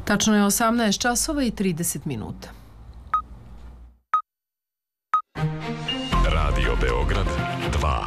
Tačno je 18 časova i 30 minuta. Radio Beograd 2.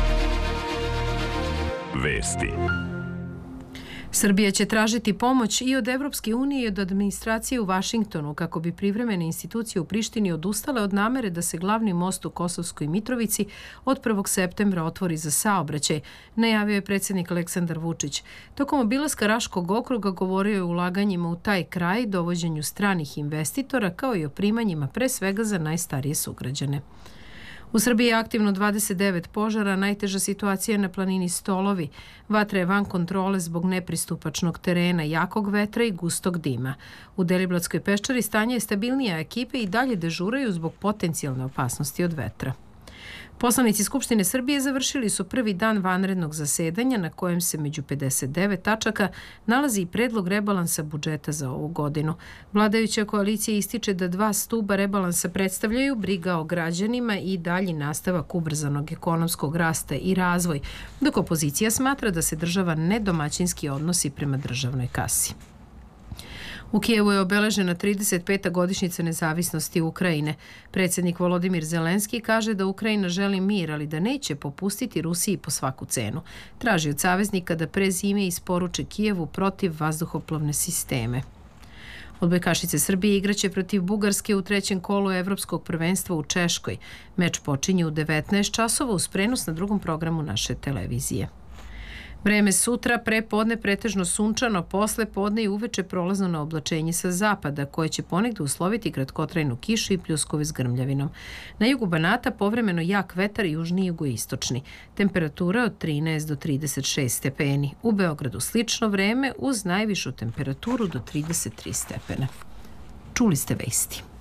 Vesti. Srbija će tražiti pomoć i od Evropske unije i od administracije u Vašingtonu kako bi privremene institucije u Prištini odustale od namere da se glavni most u Kosovskoj Mitrovici od 1. septembra otvori za saobraćaj, najavio je predsjednik Aleksandar Vučić. Tokom obilaska Raškog okruga govorio je o ulaganjima u taj kraj, dovođenju stranih investitora kao i o primanjima pre svega za najstarije sugrađane. U Srbiji je aktivno 29 požara, najteža situacija je na planini Stolovi. Vatra je van kontrole zbog nepristupačnog terena, jakog vetra i gustog dima. U Deliblatskoj peščari stanje je stabilnije, a ekipe i dalje dežuraju zbog potencijalne opasnosti od vetra. Poslanici Skupštine Srbije završili su prvi dan vanrednog zasedanja na kojem se među 59 tačaka nalazi i predlog rebalansa budžeta za ovu godinu. Vladajuća koalicija ističe da dva stuba rebalansa predstavljaju briga o građanima i dalji nastavak ubrzanog ekonomskog rasta i razvoj, dok opozicija smatra da se država nedomaćinski odnosi prema državnoj kasi. U Kijevu je obeležena 35. godišnjica nezavisnosti Ukrajine. Predsjednik Volodimir Zelenski kaže da Ukrajina želi mir, ali da neće popustiti Rusiji po svaku cenu. Traži od saveznika da pre zime isporuče Kijevu protiv vazduhoplovne sisteme. Odbojkašice Srbije igraće protiv Bugarske u trećem kolu Evropskog prvenstva u Češkoj. Meč počinje u 19 časova uz prenos na drugom programu naše televizije. Vreme sutra, pre podne pretežno sunčano, posle podne i uveče prolazno na oblačenje sa zapada, koje će ponegde usloviti kratkotrajnu kišu i pljuskove s grmljavinom. Na jugu Banata povremeno jak vetar i južni jugoistočni. Temperatura od 13 do 36 stepeni. U Beogradu slično vreme uz najvišu temperaturu do 33 stepena. Čuli ste vesti.